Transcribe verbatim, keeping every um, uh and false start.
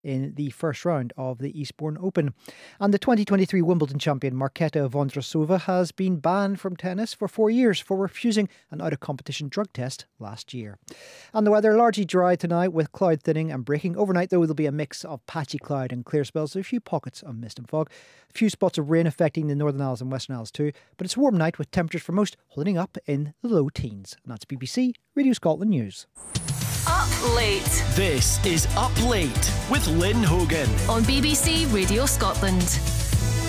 in the first round of the Eastbourne Open. And the twenty twenty-three Wimbledon champion Marketa Vondrasova has been banned from tennis for four years for refusing an out-of-competition drug test last year. And the weather largely dry tonight with cloud thinning and breaking. Overnight, though, there'll be a mix of patchy cloud and clear spells with a few pockets of mist and fog. A few spots of rain affecting the Northern Isles and Western Isles too. But it's a warm night with temperatures for most holding up in the low teens. And that's B B C Radio Scotland News. Up Late. This is Up Late with Lynn Hogan on B B C Radio Scotland.